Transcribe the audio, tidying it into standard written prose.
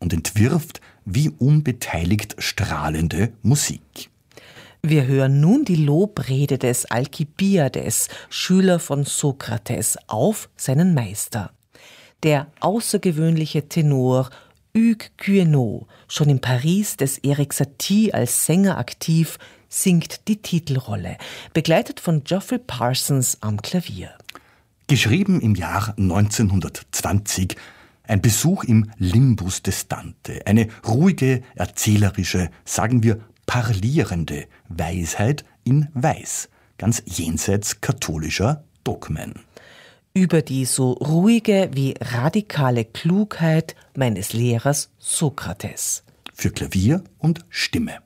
und entwirft wie unbeteiligt strahlende Musik. Wir hören nun die Lobrede des Alkibiades, Schüler von Sokrates, auf seinen Meister. Der außergewöhnliche Tenor Hugues Queneau, schon in Paris des Erik Satie als Sänger aktiv, singt die Titelrolle, begleitet von Geoffrey Parsons am Klavier. Geschrieben im Jahr 1920, ein Besuch im Limbus des Dante, eine ruhige, erzählerische, sagen wir parlierende Weisheit in Weiß, ganz jenseits katholischer Dogmen. Über die so ruhige wie radikale Klugheit meines Lehrers Sokrates. Für Klavier und Stimme.